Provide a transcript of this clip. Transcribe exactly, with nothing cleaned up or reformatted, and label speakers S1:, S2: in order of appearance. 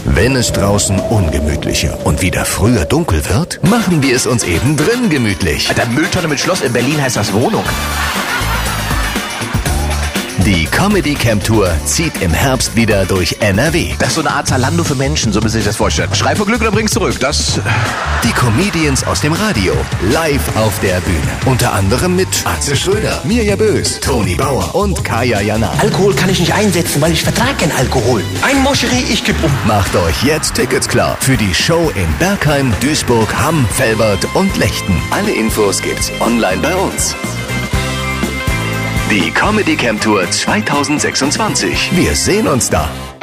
S1: Wenn es draußen ungemütlicher und wieder früher dunkel wird, machen wir es uns eben drin gemütlich.
S2: Alter, Mülltonne mit Schloss in Berlin heißt das Wohnung.
S1: Die Comedy Camp Tour zieht im Herbst wieder durch N R W.
S2: Das ist so eine Art Zalando für Menschen, so müssen Sie sich das vorstellen. Schrei vor Glück oder bring's zurück, das...
S1: Die Comedians aus dem Radio, live auf der Bühne. Unter anderem mit Atze Schröder, Mirja Bös, Toni Bauer und Kaya Jana.
S3: Alkohol kann ich nicht einsetzen, weil ich vertrage keinen Alkohol. Ein Moscherie, ich geb um.
S1: Macht euch jetzt Tickets klar für die Show in Bergheim, Duisburg, Hamm, Velbert und Lechten. Alle Infos gibt's online bei uns. Die Comedy Camp Tour zweitausendsechsundzwanzig. Wir sehen uns da.